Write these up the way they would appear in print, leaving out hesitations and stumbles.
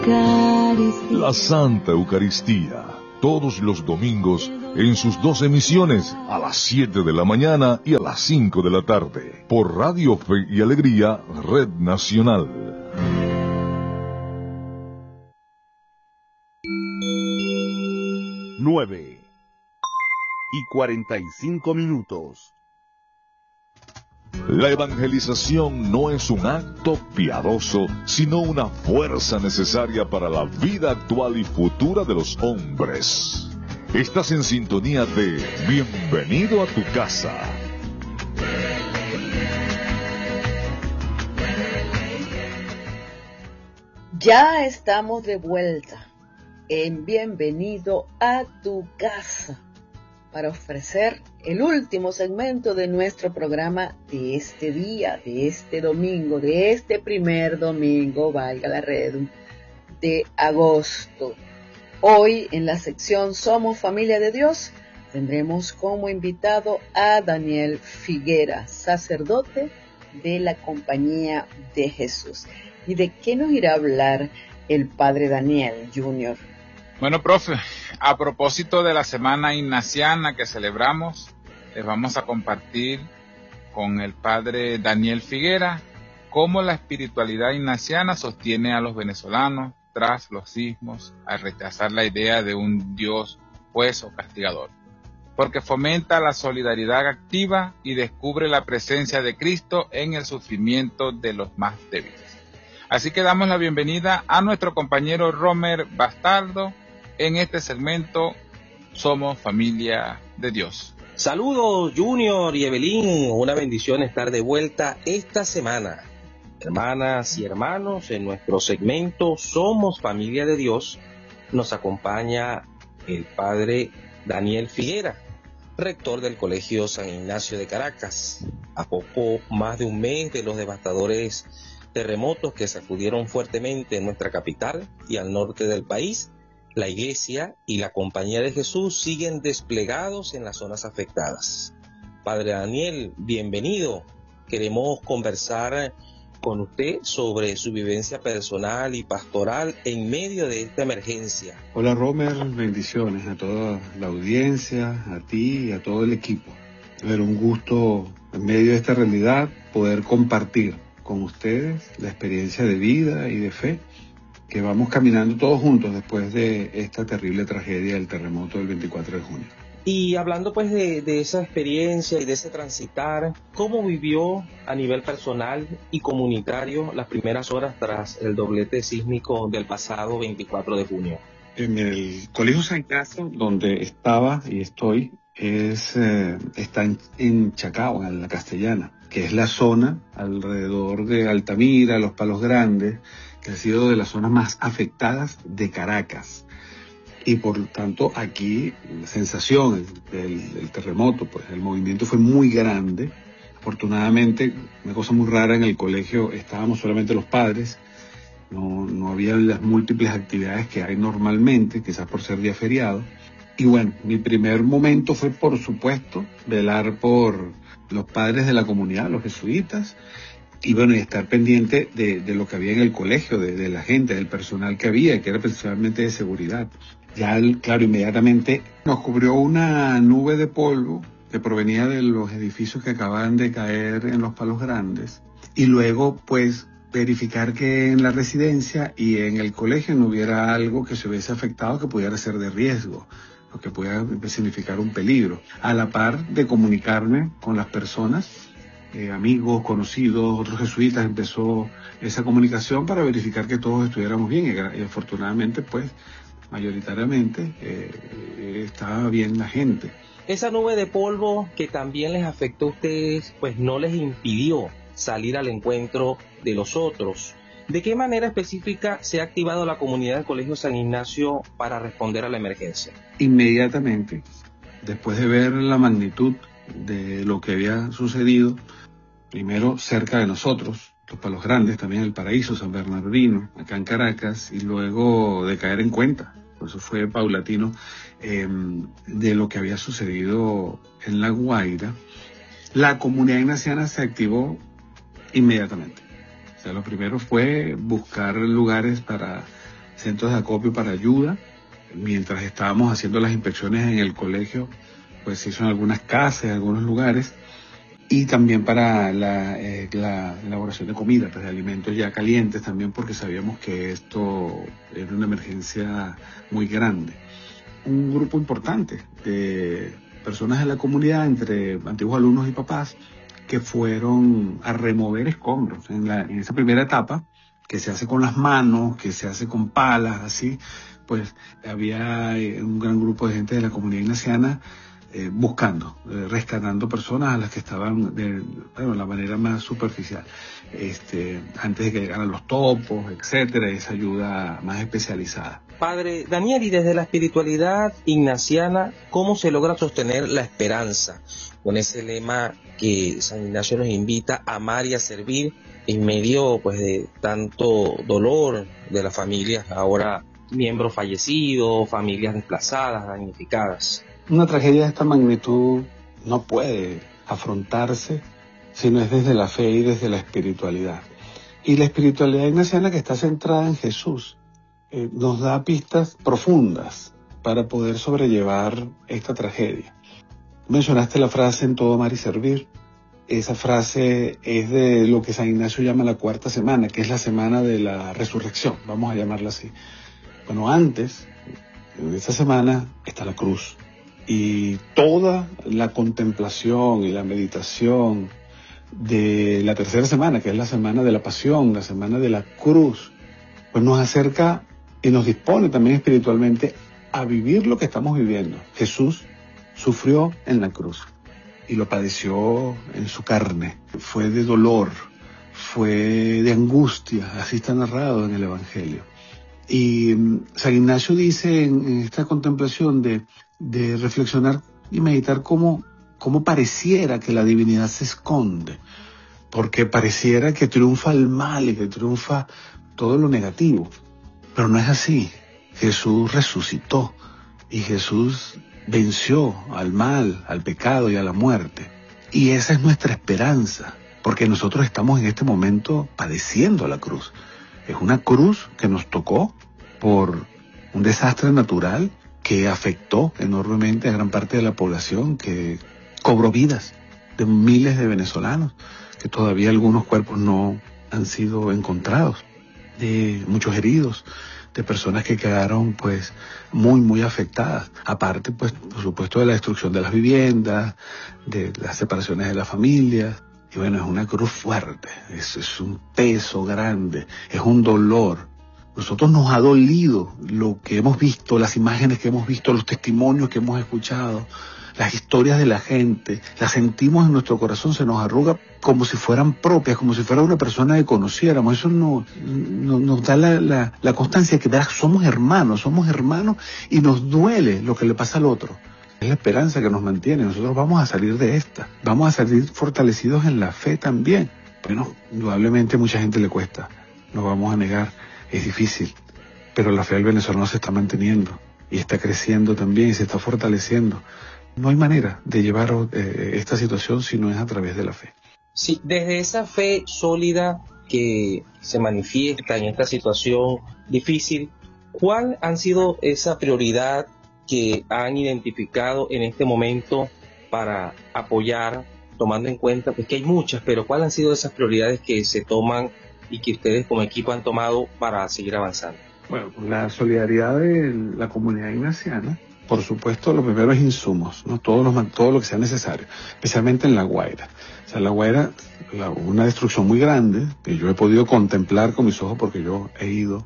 La Santa Eucaristía, todos los domingos en sus dos emisiones, a las 7 de la mañana y a las 5 de la tarde, por Radio Fe y Alegría, Red Nacional. Nueve y 45 minutos. La evangelización no es un acto piadoso, sino una fuerza necesaria para la vida actual y futura de los hombres. Estás en sintonía de Bienvenido a tu casa. Ya estamos de vuelta en Bienvenido a tu casa para ofrecer el último segmento de nuestro programa de este día, de este domingo, de este primer domingo, valga la red, de agosto. Hoy en la sección Somos Familia de Dios tendremos como invitado a Daniel Figuera, sacerdote de la Compañía de Jesús. ¿Y de qué nos irá a hablar el Padre Daniel Jr.? Bueno, profe, a propósito de la Semana Ignaciana que celebramos, les vamos a compartir con el Padre Daniel Figuera cómo la espiritualidad ignaciana sostiene a los venezolanos tras los sismos al rechazar la idea de un Dios juez o castigador, porque fomenta la solidaridad activa y descubre la presencia de Cristo en el sufrimiento de los más débiles. Así que damos la bienvenida a nuestro compañero Romer Bastardo en este segmento Somos Familia de Dios. Saludos Junior y Evelyn, una bendición estar de vuelta esta semana. Hermanas y hermanos, en nuestro segmento Somos Familia de Dios nos acompaña el Padre Daniel Figuera, rector del Colegio San Ignacio de Caracas. A poco más de un mes de los devastadores terremotos que sacudieron fuertemente en nuestra capital y al norte del país, la Iglesia y la Compañía de Jesús siguen desplegados en las zonas afectadas. Padre Daniel, bienvenido. Queremos conversar con usted sobre su vivencia personal y pastoral en medio de esta emergencia. Hola Romer, bendiciones a toda la audiencia, a ti y a todo el equipo. Es un gusto en medio de esta realidad poder compartir con ustedes la experiencia de vida y de fe que vamos caminando todos juntos después de esta terrible tragedia del terremoto del 24 de junio. Y hablando pues de esa experiencia y de ese transitar, ¿cómo vivió a nivel personal y comunitario las primeras horas tras el doblete sísmico del pasado 24 de junio? En el Colegio San Ignacio, donde estaba y estoy, está en Chacao, en la Castellana, que es la zona alrededor de Altamira, Los Palos Grandes, que ha sido de las zonas más afectadas de Caracas. Y por lo tanto aquí la sensación del terremoto, pues el movimiento fue muy grande. Afortunadamente, una cosa muy rara, en el colegio estábamos solamente los padres, no había las múltiples actividades que hay normalmente, quizás por ser día feriado. Y bueno, mi primer momento fue, por supuesto, velar por los padres de la comunidad, los jesuitas, y bueno, y estar pendiente de lo que había en el colegio, de la gente, del personal que había, que era principalmente de seguridad. Ya, claro, inmediatamente nos cubrió una nube de polvo que provenía de los edificios que acababan de caer en Los Palos Grandes, y luego, pues, verificar que en la residencia y en el colegio no hubiera algo que se hubiese afectado que pudiera ser de riesgo, o que pudiera significar un peligro, a la par de comunicarme con las personas, amigos, conocidos, otros jesuitas. Empezó esa comunicación para verificar que todos estuviéramos bien, y afortunadamente, pues, mayoritariamente estaba bien la gente. Esa nube de polvo que también les afectó a ustedes, pues no les impidió salir al encuentro de los otros. ¿De qué manera específica se ha activado la comunidad del Colegio San Ignacio para responder a la emergencia? Inmediatamente, después de ver la magnitud de lo que había sucedido, primero cerca de nosotros, Los Palos Grandes, también el Paraíso, San Bernardino, acá en Caracas, y luego de caer en cuenta, por eso fue paulatino, de lo que había sucedido en La Guaira, la comunidad ignaciana se activó inmediatamente. O sea, lo primero fue buscar lugares para centros de acopio para ayuda. Mientras estábamos haciendo las inspecciones en el colegio, pues se hizo en algunas casas, en algunos lugares, y también para la elaboración de comida, pues de alimentos ya calientes también, porque sabíamos que esto era una emergencia muy grande. Un grupo importante de personas de la comunidad, entre antiguos alumnos y papás, que fueron a remover escombros en esa primera etapa, que se hace con las manos, que se hace con palas, así, pues había un gran grupo de gente de la comunidad ignaciana buscando, rescatando personas a las que estaban de la manera más superficial, antes de que llegaran los topos, etcétera, esa ayuda más especializada. Padre Daniel, y desde la espiritualidad ignaciana, ¿cómo se logra sostener la esperanza? Con ese lema que San Ignacio nos invita a amar y a servir en medio, pues, de tanto dolor de las familias, ahora miembros fallecidos, familias desplazadas, damnificadas. Una tragedia de esta magnitud no puede afrontarse si no es desde la fe y desde la espiritualidad. Y la espiritualidad ignaciana, que está centrada en Jesús, nos da pistas profundas para poder sobrellevar esta tragedia. Mencionaste la frase en todo amar y servir. Esa frase es de lo que San Ignacio llama la cuarta semana, que es la semana de la resurrección, vamos a llamarla así. Bueno, antes de esa semana está la cruz. Y toda la contemplación y la meditación de la tercera semana, que es la semana de la pasión, la semana de la cruz, pues nos acerca y nos dispone también espiritualmente a vivir lo que estamos viviendo. Jesús sufrió en la cruz y lo padeció en su carne. Fue de dolor, fue de angustia, así está narrado en el Evangelio. Y San Ignacio dice en esta contemplación de reflexionar y meditar cómo pareciera que la divinidad se esconde, porque pareciera que triunfa el mal y que triunfa todo lo negativo, pero no es así. Jesús resucitó y Jesús venció al mal, al pecado y a la muerte, y esa es nuestra esperanza, porque nosotros estamos en este momento padeciendo la cruz. Es una cruz que nos tocó por un desastre natural que afectó enormemente a gran parte de la población, que cobró vidas de miles de venezolanos, que todavía algunos cuerpos no han sido encontrados, de muchos heridos, de personas que quedaron pues muy afectadas, aparte pues por supuesto de la destrucción de las viviendas, de las separaciones de las familias. Y bueno, es una cruz fuerte, es un peso grande, es un dolor. Nosotros nos ha dolido lo que hemos visto, las imágenes que hemos visto, los testimonios que hemos escuchado, las historias de la gente, las sentimos en nuestro corazón, se nos arruga como si fueran propias, como si fuera una persona que conociéramos. Eso nos da la constancia de que ¿verdad? Somos hermanos y nos duele lo que le pasa al otro. Es la esperanza que nos mantiene. Nosotros vamos a salir de esta. Vamos a salir fortalecidos en la fe también. Bueno, indudablemente mucha gente le cuesta. No vamos a negar. Es difícil. Pero la fe del venezolano se está manteniendo. Y está creciendo también y se está fortaleciendo. No hay manera de llevar esta situación si no es a través de la fe. Sí, desde esa fe sólida que se manifiesta en esta situación difícil, ¿cuál han sido esa prioridad que han identificado en este momento para apoyar, tomando en cuenta pues que hay muchas, pero cuáles han sido esas prioridades que se toman y que ustedes como equipo han tomado para seguir avanzando? Bueno, la solidaridad de la comunidad ignaciana, por supuesto, lo primero es insumos, ¿no? Todo lo que sea necesario, especialmente en La Guaira. O sea, La Guaira, una destrucción muy grande, que yo he podido contemplar con mis ojos porque yo he ido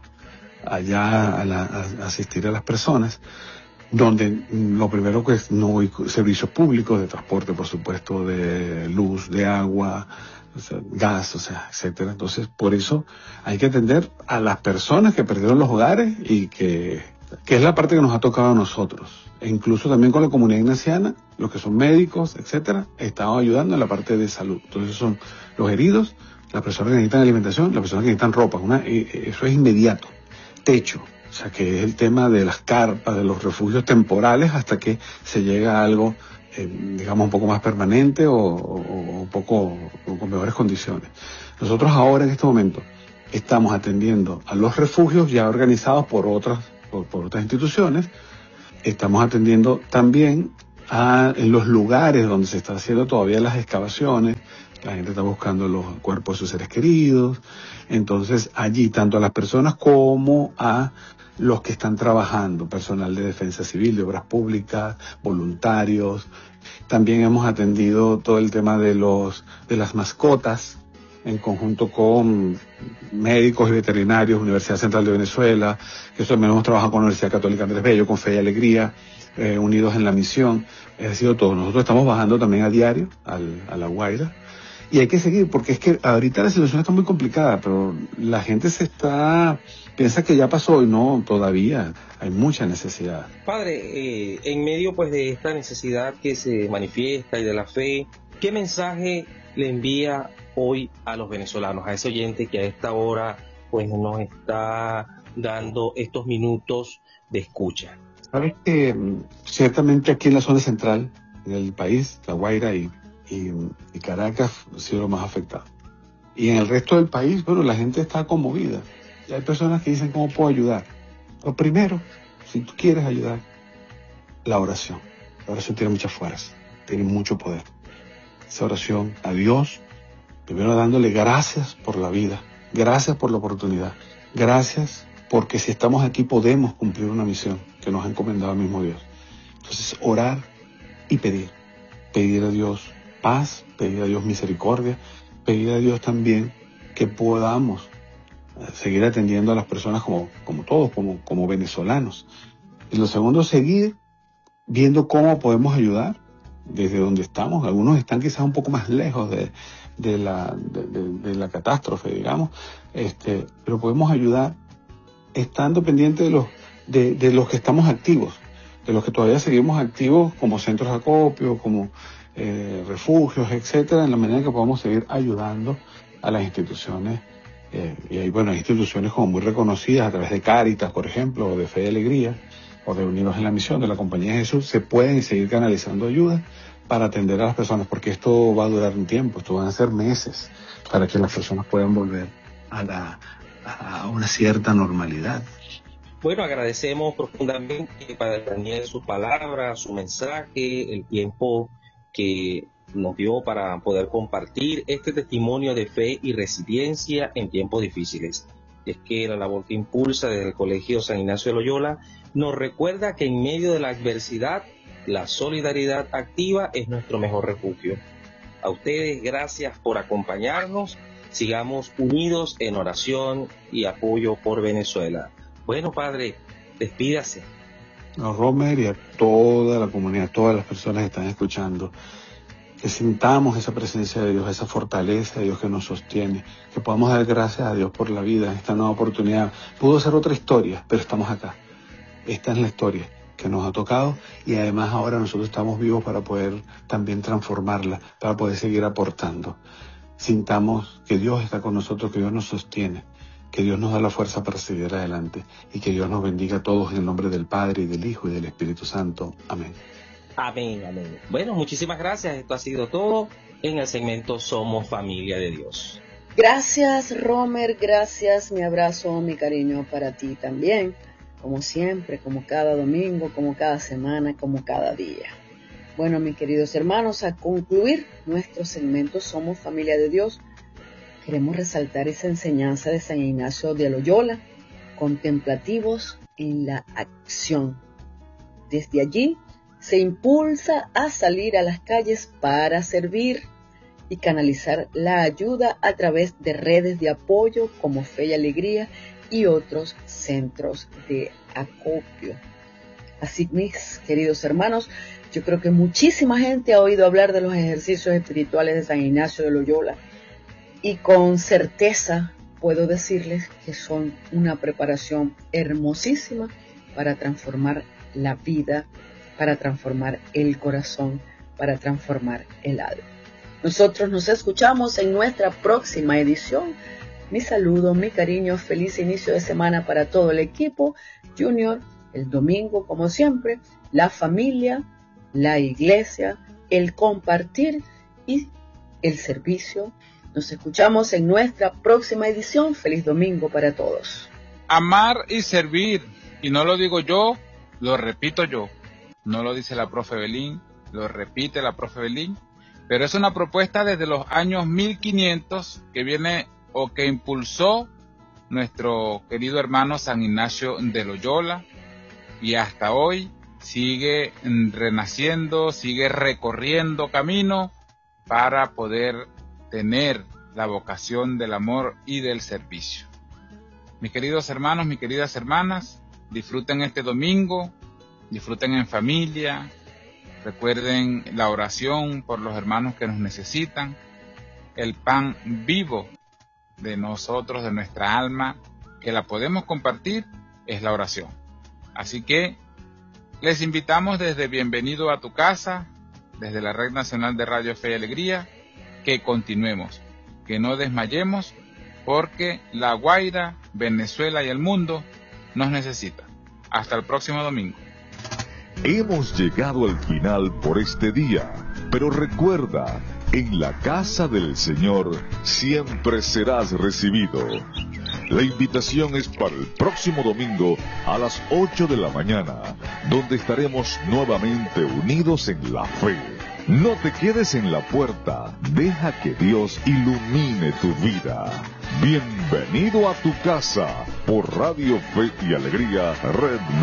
allá a asistir a las personas, donde lo primero que no hay servicios públicos de transporte, por supuesto, de luz, de agua, o sea, gas, o sea, etcétera. Entonces, por eso hay que atender a las personas que perdieron los hogares y que es la parte que nos ha tocado a nosotros. E incluso también con la comunidad ignaciana, los que son médicos, etcétera, estamos ayudando en la parte de salud. Entonces son los heridos, las personas que necesitan alimentación, las personas que necesitan ropa. Eso es inmediato. Techo. O sea, que es el tema de las carpas, de los refugios temporales, hasta que se llega a algo, digamos, un poco más permanente o un poco con mejores condiciones. Nosotros ahora, en este momento, Estamos atendiendo a los refugios ya organizados por otras instituciones. Estamos atendiendo también en los lugares donde se están haciendo todavía las excavaciones. La gente está buscando los cuerpos de sus seres queridos. Entonces, allí, tanto a las personas como a los que están trabajando, personal de defensa civil, de obras públicas, voluntarios. También hemos atendido todo el tema de las mascotas, en conjunto con médicos y veterinarios, Universidad Central de Venezuela, que eso también hemos trabajado con la Universidad Católica Andrés Bello, con Fe y Alegría, unidos en la misión. Ha sido todo. Nosotros estamos bajando también a diario a La Guaira. Y hay que seguir, porque es que ahorita la situación está muy complicada, pero la gente piensa que ya pasó y no, todavía hay mucha necesidad. Padre, en medio pues de esta necesidad que se manifiesta y de la fe, ¿qué mensaje le envía hoy a los venezolanos, a ese oyente que a esta hora pues nos está dando estos minutos de escucha? Sabes que ciertamente aquí en la zona central del país, La Guaira y Caracas ha sido lo más afectado. Y en el resto del país, bueno, la gente está conmovida. Y hay personas que dicen, ¿cómo puedo ayudar? Lo primero, si tú quieres ayudar, la oración. La oración tiene mucha fuerza, tiene mucho poder. Esa oración a Dios, primero dándole gracias por la vida, gracias por la oportunidad, gracias porque si estamos aquí podemos cumplir una misión que nos ha encomendado el mismo Dios. Entonces, orar y pedir a Dios paz, pedir a Dios misericordia, pedir a Dios también que podamos seguir atendiendo a las personas como todos, como venezolanos. Y lo segundo, seguir viendo cómo podemos ayudar desde donde estamos. Algunos están quizás un poco más lejos de la catástrofe, digamos, pero podemos ayudar estando pendientes de los que estamos activos, de los que todavía seguimos activos como centros de acopio, como refugios, etcétera, en la medida que podamos seguir ayudando a las instituciones. Y hay, bueno, instituciones como muy reconocidas a través de Cáritas, por ejemplo, o de Fe y Alegría, o de Unidos en la Misión, de la Compañía de Jesús, se pueden seguir canalizando ayuda para atender a las personas, porque esto va a durar un tiempo, esto van a ser meses, para que las personas puedan volver a una cierta normalidad. Bueno, agradecemos profundamente, Padre Daniel, su palabra, su mensaje, el tiempo que nos dio para poder compartir este testimonio de fe y resiliencia en tiempos difíciles. Es que la labor que impulsa desde el Colegio San Ignacio de Loyola nos recuerda que en medio de la adversidad, la solidaridad activa es nuestro mejor refugio. A ustedes, gracias por acompañarnos. Sigamos unidos en oración y apoyo por Venezuela. Bueno, Padre, despídase. A Romer y a toda la comunidad, todas las personas que están escuchando, que sintamos esa presencia de Dios, esa fortaleza de Dios que nos sostiene, que podamos dar gracias a Dios por la vida, esta nueva oportunidad. Pudo ser otra historia, pero estamos acá. Esta es la historia que nos ha tocado y además ahora nosotros estamos vivos para poder también transformarla, para poder seguir aportando. Sintamos que Dios está con nosotros, que Dios nos sostiene, que Dios nos da la fuerza para seguir adelante y que Dios nos bendiga a todos en el nombre del Padre y del Hijo y del Espíritu Santo. Amén. Amén, amén. Bueno, muchísimas gracias. Esto ha sido todo en el segmento Somos Familia de Dios. Gracias, Romer. Gracias. Mi abrazo, mi cariño para ti también. Como siempre, como cada domingo, como cada semana, como cada día. Bueno, mis queridos hermanos, a concluir nuestro segmento Somos Familia de Dios, queremos resaltar esa enseñanza de San Ignacio de Loyola, contemplativos en la acción. Desde allí se impulsa a salir a las calles para servir y canalizar la ayuda a través de redes de apoyo como Fe y Alegría y otros centros de acopio. Así, mis queridos hermanos, yo creo que muchísima gente ha oído hablar de los ejercicios espirituales de San Ignacio de Loyola y con certeza puedo decirles que son una preparación hermosísima para transformar la vida, para transformar el corazón, para transformar el alma. Nosotros nos escuchamos en nuestra próxima edición. Mi saludo, mi cariño, feliz inicio de semana para todo el equipo Junior. El domingo, como siempre, la familia, la iglesia, el compartir y el servicio Nos escuchamos en nuestra próxima edición. Feliz domingo para todos. Amar y servir, y no lo digo yo, lo repito yo. No lo dice la profe Belín, lo repite la profe Belín, pero es una propuesta desde los años 1500 que viene o que impulsó nuestro querido hermano San Ignacio de Loyola, y hasta hoy sigue renaciendo, sigue recorriendo camino para poder tener la vocación del amor y del servicio. Mis queridos hermanos, mis queridas hermanas, disfruten este domingo, disfruten en familia, recuerden la oración por los hermanos que nos necesitan, el pan vivo de nosotros, de nuestra alma, que la podemos compartir, es la oración. Así que les invitamos desde Bienvenido a tu Casa, desde la Red Nacional de Radio Fe y Alegría, que continuemos, que no desmayemos, porque La Guaira, Venezuela y el mundo nos necesitan. Hasta el próximo domingo. Hemos llegado al final por este día, pero recuerda, en la casa del Señor siempre serás recibido. La invitación es para el próximo domingo a las 8 de la mañana, donde estaremos nuevamente unidos en la fe. No te quedes en la puerta, deja que Dios ilumine tu vida. Bienvenido a tu casa por Radio Fe y Alegría, Red